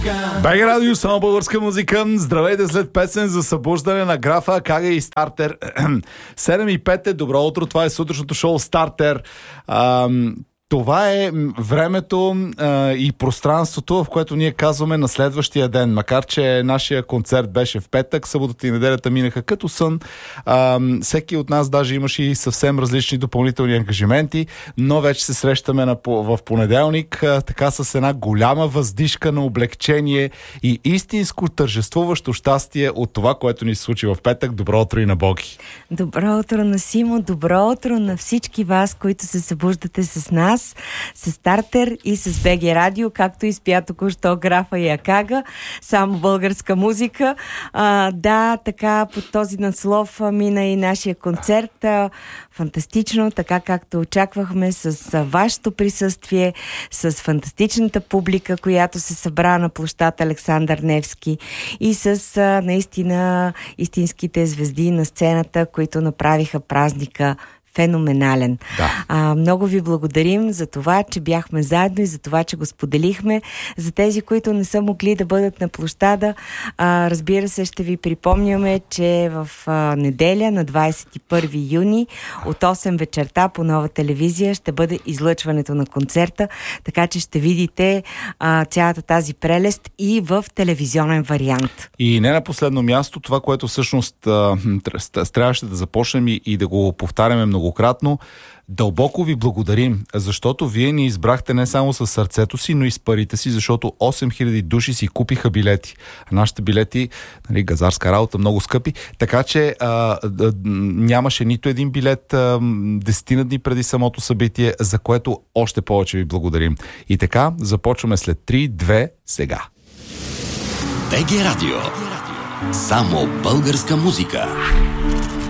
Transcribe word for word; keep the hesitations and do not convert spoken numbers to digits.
БГ Радио, само българска музика. Здравейте след песен за събуждане на графа Кага и Стартер. седем и пет е, добро утро, това е сутрешното шоу Стартер. Ам... Това е времето а, и пространството, в което ние казваме на следващия ден. Макар че нашия концерт беше в петък, съботата и неделята минаха като сън. А, всеки от нас даже имаше и съвсем различни допълнителни ангажименти, но вече се срещаме на, в понеделник, а, така с една голяма въздишка на облегчение и истинско тържествуващо щастие от това, което ни се случи в петък. Добро утро и на Боги! Добро утро на Симо, добро утро на всички вас, които се събуждате с нас, с Стартер и с БГ Радио, както изпя току-що графа и Акага, само българска музика. А, да, така под този надслов мина и нашия концерт. А, фантастично, така както очаквахме, с а, вашето присъствие, с фантастичната публика, която се събра на площад Александър Невски и с а, наистина истинските звезди на сцената, които направиха празника феноменален. Да. А, много ви благодарим за това, че бяхме заедно и за това, че го споделихме. За тези, които не са могли да бъдат на площада, а, разбира се, ще ви припомняме, че в а, неделя на двадесет и първи юни от осем вечерта по Нова телевизия ще бъде излъчването на концерта, така че ще видите а, цялата тази прелест и в телевизионен вариант. И не на последно място, това, което всъщност а, трябваше да започнем и, и да го повтаряме много многократно. Дълбоко ви благодарим, защото вие ни избрахте не само с сърцето си, но и с парите си, защото осем хиляди души си купиха билети. А нашите билети, нали, газарска работа, много скъпи, така че а, а, нямаше нито един билет а, десетина дни преди самото събитие, за което още повече ви благодарим. И така, започваме след три, две, сега. БГ Радио. Само българска музика.